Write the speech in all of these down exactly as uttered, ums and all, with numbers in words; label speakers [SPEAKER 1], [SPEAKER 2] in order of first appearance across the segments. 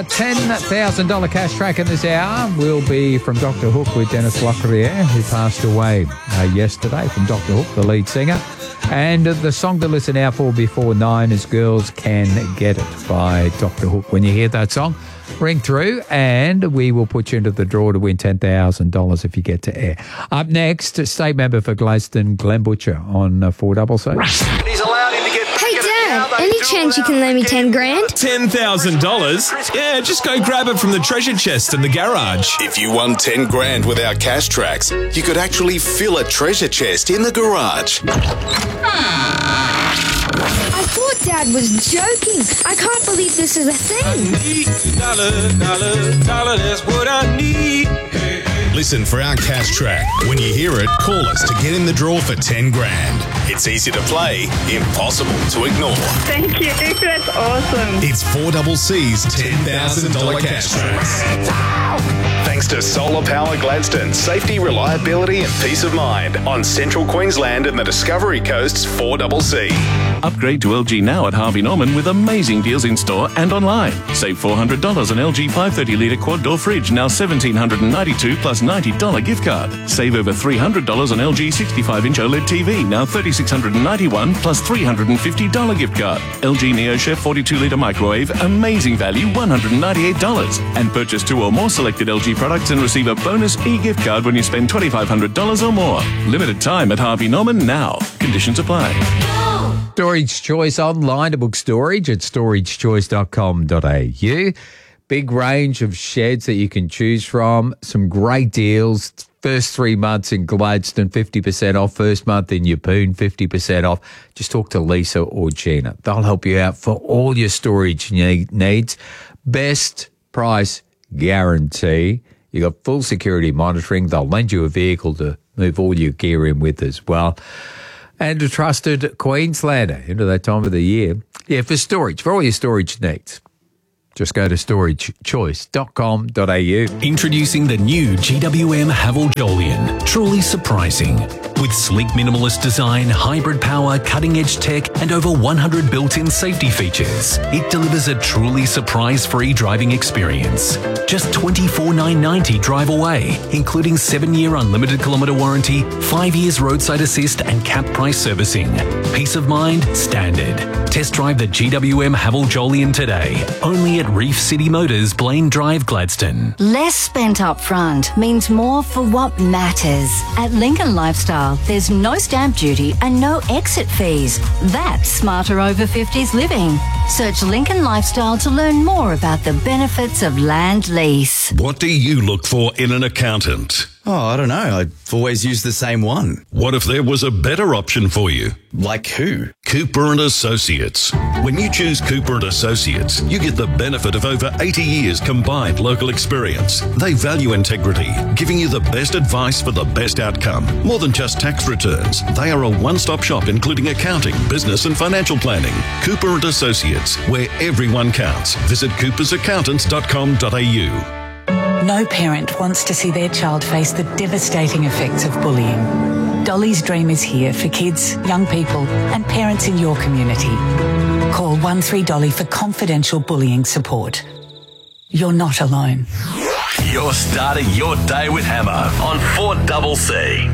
[SPEAKER 1] Our ten thousand dollars cash track in this hour will be from Doctor Hook with Dennis Locklear, who passed away uh, yesterday, from Doctor Hook, the lead singer. And the song to listen out for before nine is Girls Can Get It by Doctor Hook. When you hear that song, ring through and we will put you into the draw to win ten thousand dollars if you get to air. Up next, state member for Gladstone, Glenn Butcher on uh, four C C.
[SPEAKER 2] He's allowed him to get.
[SPEAKER 3] Hey Dad, any chance you can lend me ten grand?
[SPEAKER 4] ten thousand dollars? Yeah, just go grab it from the treasure chest in the garage.
[SPEAKER 2] If you won ten grand with our cash tracks, you could actually fill a treasure chest in the garage.
[SPEAKER 3] I thought Dad was joking. I can't believe this is a thing.
[SPEAKER 4] Dollar, dollar, dollar, that's what I need.
[SPEAKER 2] Listen for our cash track. When you hear it, call us to get in the draw for ten grand. It's easy to play, impossible to ignore.
[SPEAKER 5] Thank you. That's awesome.
[SPEAKER 2] It's four C C's ten thousand dollars cash track. Thanks to Solar Power Gladstone, safety, reliability and peace of mind on Central Queensland and the Discovery Coast's four C C.
[SPEAKER 6] Upgrade to L G now at Harvey Norman with amazing deals in store and online. Save four hundred dollars on L G five hundred thirty litre quad door fridge, now one thousand seven hundred ninety-two dollars plus ninety dollars gift card. Save over three hundred dollars on L G sixty-five inch OLED T V, now three thousand six hundred ninety-one dollars plus three hundred fifty dollars gift card. L G NeoChef forty-two litre microwave, amazing value, one hundred ninety-eight dollars. And purchase two or more selected L G products and receive a bonus e-gift card when you spend two thousand five hundred dollars or more. Limited time at Harvey Norman now. Conditions apply.
[SPEAKER 1] Storage Choice online to book storage at storage choice dot com dot a u. Big range of sheds that you can choose from. Some great deals. First three months in Gladstone, fifty percent off. First month in Yeppoon, fifty percent off. Just talk to Lisa or Gina. They'll help you out for all your storage needs. Best price guarantee. You got full security monitoring. They'll lend you a vehicle to move all your gear in with as well. And a trusted Queenslander into that time of the year. Yeah, for storage, for all your storage needs. Just go to storage choice dot com dot a u.
[SPEAKER 7] Introducing the new G W M Haval Jolyon. Truly surprising. With sleek minimalist design, hybrid power, cutting-edge tech, and over one hundred built-in safety features, it delivers a truly surprise-free driving experience. Just twenty-four thousand nine hundred ninety dollars drive away, including seven-year unlimited kilometre warranty, five years roadside assist, and cap price servicing. Peace of mind, standard. Test drive the G W M Haval Jolyon today, only at Reef City Motors, Blaine Drive, Gladstone.
[SPEAKER 8] Less spent up front means more for what matters. At Lincoln Lifestyle, there's no stamp duty and no exit fees. That's smarter over fifties living. Search Lincoln Lifestyle to learn more about the benefits of land lease.
[SPEAKER 9] What do you look for in an accountant?
[SPEAKER 10] Oh, I don't know. I've always used the same one.
[SPEAKER 9] What if there was a better option for you?
[SPEAKER 10] Like who?
[SPEAKER 9] Cooper and Associates. When you choose Cooper and Associates, you get the benefit of over eighty years combined local experience. They value integrity, giving you the best advice for the best outcome. More than just tax returns, they are a one-stop shop including accounting, business and financial planning. Cooper and Associates, where everyone counts. Visit coopers accountants dot com dot a u.
[SPEAKER 11] No parent wants to see their child face the devastating effects of bullying. Dolly's Dream is here for kids, young people and parents in your community. Call one three Dolly for confidential bullying support. You're not alone.
[SPEAKER 7] You're starting your day with Hammer on four C C.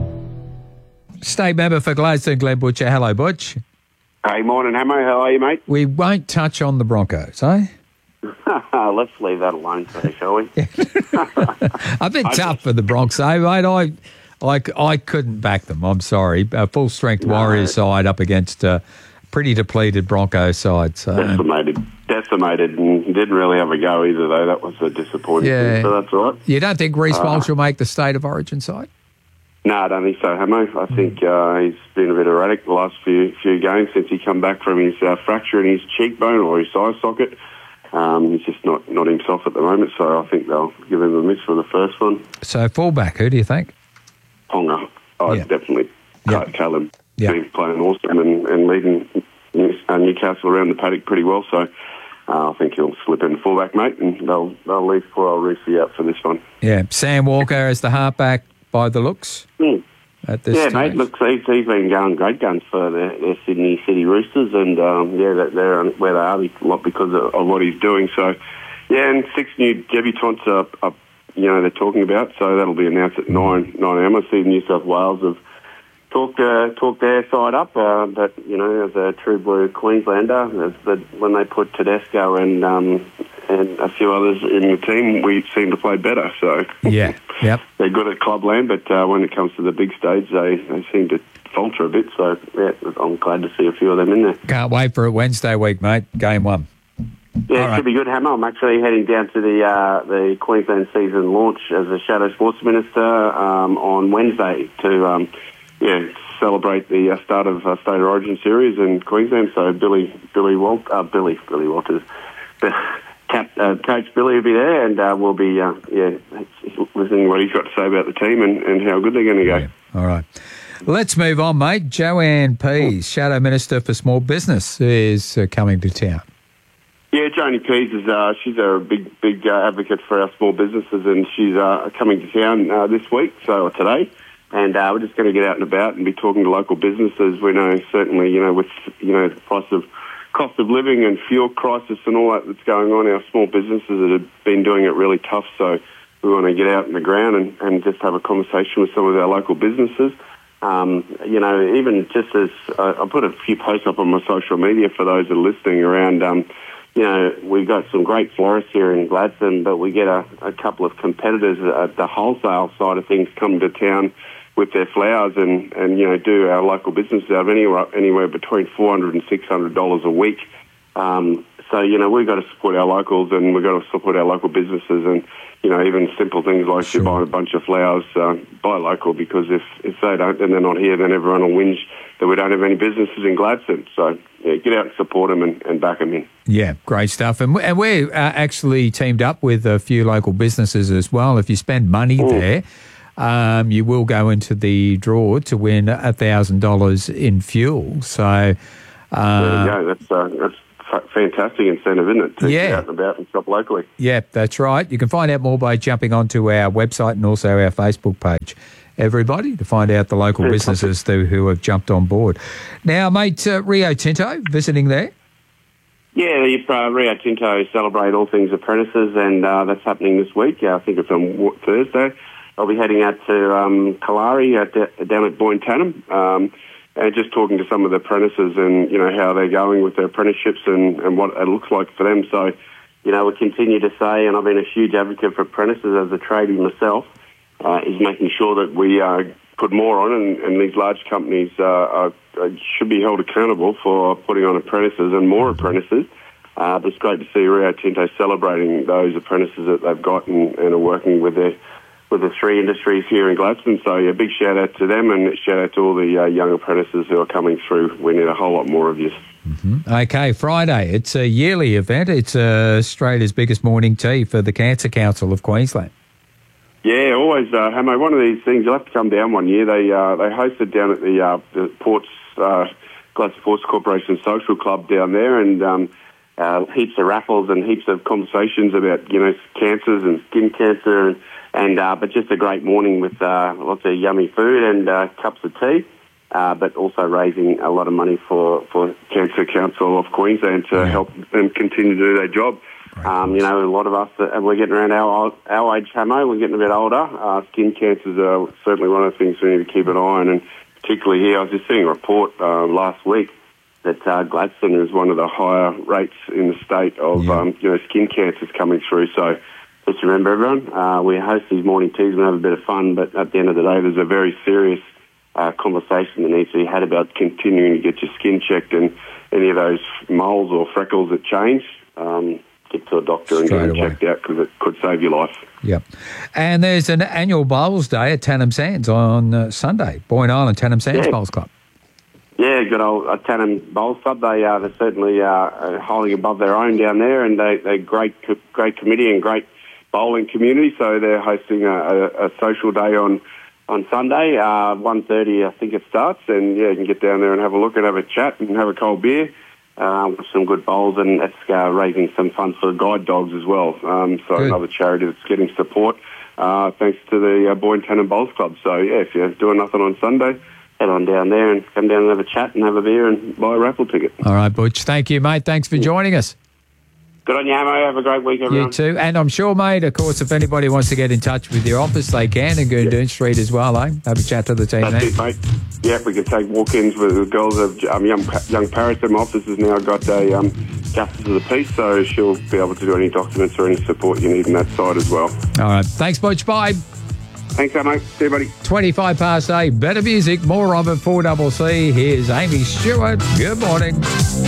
[SPEAKER 1] State member for Gladstone, Glenn Butcher. Hello, Butch.
[SPEAKER 12] Hey, morning, Hammer. How are you, mate?
[SPEAKER 1] We won't touch on the Broncos, eh?
[SPEAKER 12] Let's leave that alone today, shall we?
[SPEAKER 1] A bit tough for the Bronx, eh, mate? I, I, I couldn't back them. I'm sorry. A full-strength no. Warriors side up against a pretty depleted Broncos side. So.
[SPEAKER 12] Decimated. Decimated and didn't really have a go either, though. That was a disappointing
[SPEAKER 1] yeah.
[SPEAKER 12] thing, so that's all right.
[SPEAKER 1] You don't think Reece
[SPEAKER 12] uh,
[SPEAKER 1] Walsh will make the State of Origin side?
[SPEAKER 12] No, I don't think so, Hammer. I think uh, he's been a bit erratic the last few few games since he come back from his uh, fracture in his cheekbone or his eye socket. Um, he's just not, not himself at the moment, so I think they'll give him a miss for the first one.
[SPEAKER 1] So fullback, who do you think?
[SPEAKER 12] Ponga. Oh,
[SPEAKER 1] yeah.
[SPEAKER 12] definitely.
[SPEAKER 1] Yeah.
[SPEAKER 12] Callum.
[SPEAKER 1] Yeah.
[SPEAKER 12] He's playing awesome and, and leading Newcastle around the paddock pretty well, so uh, I think he'll slip in fullback, mate, and they'll they'll leave poor old Reece out for this one.
[SPEAKER 1] Yeah, Sam Walker as the halfback by the looks.
[SPEAKER 12] Mm.
[SPEAKER 1] At this
[SPEAKER 12] yeah,
[SPEAKER 1] stage.
[SPEAKER 12] mate, look, he's, he's been going great guns for their, their Sydney City Roosters, and um, yeah, they're where they are a lot because of, of what he's doing. So, Yeah, and six new debutantes are, are, you know, they're talking about, so that'll be announced at nine a.m. I see New South Wales have talked uh, talked their side up, uh, but, you know, as a true blue Queenslander, as the, when they put Tedesco and um, and a few others in the team, we seem to play better. So
[SPEAKER 1] yeah, yep.
[SPEAKER 12] They're good at clubland, but uh, when it comes to the big stage, they, they seem to falter a bit. So, yeah, I'm glad to see a few of them in there.
[SPEAKER 1] Can't wait for it Wednesday week, mate. Game one.
[SPEAKER 12] Yeah,
[SPEAKER 1] All
[SPEAKER 12] it
[SPEAKER 1] right.
[SPEAKER 12] should be good, Hammer. I'm actually heading down to the uh, the Queensland season launch as a Shadow Sports Minister um, on Wednesday to um, yeah celebrate the uh, start of uh, State of Origin series in Queensland. So Billy Billy Walt uh, Billy Billy Walters, Cap, uh, Coach Billy will be there, and uh, we'll be uh, yeah listening to what he's got to say about the team and, and how good they're going to go.
[SPEAKER 1] Yeah. All right. Let's move on, mate. Joanne Pease, Shadow Minister for Small Business, is uh, coming to town.
[SPEAKER 12] Yeah, Joni Pease is uh, she's a big big uh, advocate for our small businesses, and she's uh, coming to town uh, this week, so today, and uh, we're just going to get out and about and be talking to local businesses. We know certainly, you know, with you know the price of cost of living and fuel crisis and all that that's going on, our small businesses that have been doing it really tough. So we want to get out in the ground and, and just have a conversation with some of our local businesses. Um, you know, even just as uh, I put a few posts up on my social media for those that are listening around. Um, You know, we've got some great florists here in Gladstone, but we get a, a couple of competitors at the wholesale side of things come to town with their flowers and, and you know, do our local businesses out of anywhere, anywhere between four hundred dollars and six hundred dollars a week. Um, so, you know, we've got to support our locals and we've got to support our local businesses and, you know, even simple things like sure. you buy a bunch of flowers, uh, buy local, because if, if they don't, then they're not here, then everyone will whinge that we don't have any businesses in Gladstone. So, yeah, get out and support them and, and back them in.
[SPEAKER 1] Yeah, great stuff. And, and we're uh, actually teamed up with a few local businesses as well. If you spend money Ooh. there, um, you will go into the draw to win one thousand dollars in fuel. So, uh,
[SPEAKER 12] there you go. That's, uh, that's fantastic incentive, isn't it, to
[SPEAKER 1] yeah.
[SPEAKER 12] get out and about and shop locally.
[SPEAKER 1] Yeah, that's right. You can find out more by jumping onto our website and also our Facebook page, everybody, to find out the local yeah, businesses who, who have jumped on board. Now, mate, uh, Rio Tinto, visiting there?
[SPEAKER 12] Yeah, the uh, Rio Tinto celebrate all things apprentices, and uh, that's happening this week. Uh, I think it's on Thursday. I'll be heading out to um, Kalari at, down at Boyne Tanham, um, and just talking to some of the apprentices and, you know, how they're going with their apprenticeships and, and what it looks like for them. So, you know, we continue to say, and I've been a huge advocate for apprentices as a tradie myself, uh, is making sure that we uh, put more on, and, and these large companies uh, are, uh, should be held accountable for putting on apprentices and more apprentices. Uh, but it's great to see Rio Tinto celebrating those apprentices that they've got and, and are working with their with the three industries here in Gladstone. So, yeah, big shout-out to them and shout-out to all the uh, young apprentices who are coming through. We need a whole lot more of you.
[SPEAKER 1] Mm-hmm. Okay, Friday. It's a yearly event. It's uh, Australia's biggest morning tea for the Cancer Council of Queensland.
[SPEAKER 12] Yeah, always, uh, Hamo, one of these things, you'll have to come down one year. They uh, they hosted down at the, uh, the Ports, uh, Gladstone Ports Corporation Social Club down there, and um, uh, heaps of raffles and heaps of conversations about, you know, cancers and skin cancer and And uh, but just a great morning with uh, lots of yummy food and uh, cups of tea, uh, but also raising a lot of money for, for Cancer Council of Queensland to yeah. help them continue to do their job. Um, you know, a lot of us, uh, we're getting around our our age, Hamo, we're getting a bit older. Uh, skin cancers are certainly one of the things we need to keep an eye on, and particularly here, I was just seeing a report uh, last week that uh, Gladstone is one of the higher rates in the state of yeah. um, you know skin cancers coming through. So just remember, everyone, uh, we host these morning teas and have a bit of fun, but at the end of the day, there's a very serious uh, conversation that needs to be had about continuing to get your skin checked, and any of those moles or freckles that change, um, get to a doctor Straight and get them away. checked out, because it could save your life.
[SPEAKER 1] Yep. And there's an annual bowls day at Tannum Sands on uh, Sunday, Boyne Island Tannum Sands yeah. Bowls Club.
[SPEAKER 12] Yeah, good old uh, Tannum Bowls Club. They, uh, they're certainly uh, holding above their own down there, and they, they're great, great committee and great bowling community, so they're hosting a, a, a social day on on Sunday, uh, one thirty I think it starts, and yeah, you can get down there and have a look and have a chat and have a cold beer uh, with some good bowls, and it's uh, raising some funds for guide dogs as well, um, so good. Another charity that's getting support uh, thanks to the uh, Boyne Tanham Bowls Club. So yeah, if you're doing nothing on Sunday, head on down there and come down and have a chat and have a beer and buy a raffle ticket.
[SPEAKER 1] All right, Butch, thank you, mate. Thanks for joining us.
[SPEAKER 12] Good on you, Hamo. Have a great week, everyone.
[SPEAKER 1] You too. And I'm sure, mate, of course, if anybody wants to get in touch with your office, they can in Goondoon yeah. Street as well, eh? Have a chat to the team
[SPEAKER 12] That's
[SPEAKER 1] there.
[SPEAKER 12] it, mate. Yeah, we can take walk-ins with the girls of um, Young, young Paris. My office has now got a um, Justice of the Peace, so she'll be able to do any documents or any support you need on that side as well.
[SPEAKER 1] All right. Thanks, Butch. Bye.
[SPEAKER 12] Thanks, mate. See you, buddy.
[SPEAKER 1] twenty-five past eight. Better music, more of it, four C C. Here's Amy Stewart. Good morning.